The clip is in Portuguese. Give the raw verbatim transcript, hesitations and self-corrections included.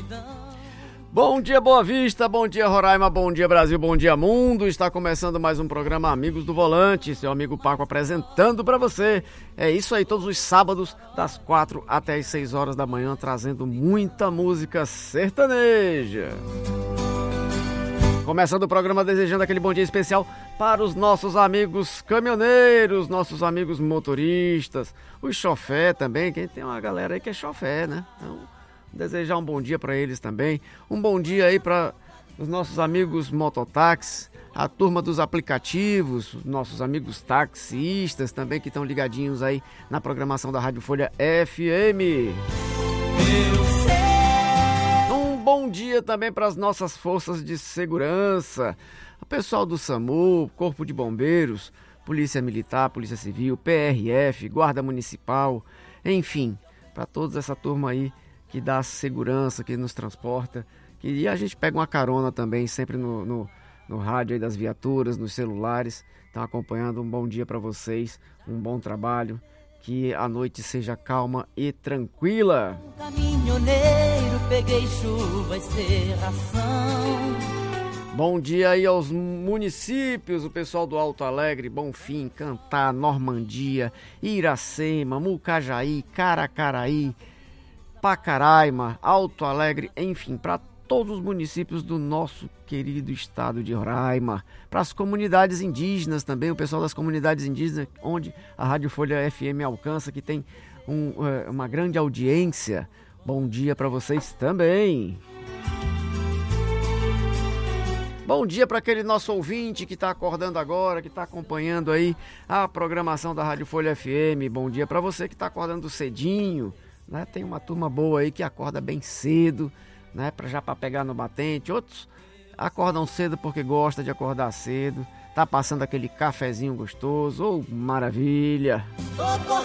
Bom dia, Boa Vista, bom dia, Roraima, bom dia, Brasil, bom dia, mundo. Está começando mais um programa Amigos do Volante, seu amigo Paco apresentando para você. É isso aí, todos os sábados, das quatro até as seis horas da manhã, trazendo muita música sertaneja. Começando o programa desejando aquele bom dia especial para os nossos amigos caminhoneiros, nossos amigos motoristas, os chofé também, que tem uma galera aí que é chofé, né? Então, desejar um bom dia para eles também. Um bom dia aí para os nossos amigos mototáxis, a turma dos aplicativos, nossos amigos taxistas também que estão ligadinhos aí na programação da Rádio Folha F M. Um bom dia também para as nossas forças de segurança, o pessoal do SAMU, Corpo de Bombeiros, Polícia Militar, Polícia Civil, P R F, Guarda Municipal, enfim, para toda essa turma aí que dá segurança, que nos transporta, que, e a gente pega uma carona também, sempre no, no, no rádio aí das viaturas, nos celulares, estão acompanhando. Um bom dia para vocês, um bom trabalho, que a noite seja calma e tranquila. Caminhoneiro, peguei chuva e serração. Bom dia aí aos municípios, o pessoal do Alto Alegre, Bonfim, Cantá, Normandia, Iracema, Mucajaí, Caracaraí, Pacaraima, Alto Alegre, enfim, para todos os municípios do nosso querido estado de Roraima, para as comunidades indígenas também, o pessoal das comunidades indígenas, onde a Rádio Folha F M alcança, que tem um, uma grande audiência. Bom dia para vocês também. Bom dia para aquele nosso ouvinte que está acordando agora, que está acompanhando aí a programação da Rádio Folha F M. Bom dia para você que está acordando cedinho. Né? Tem uma turma boa aí que acorda bem cedo, né? Pra, já para pegar no batente. Outros acordam cedo porque gosta de acordar cedo. Tá passando aquele cafezinho gostoso. Oh, maravilha!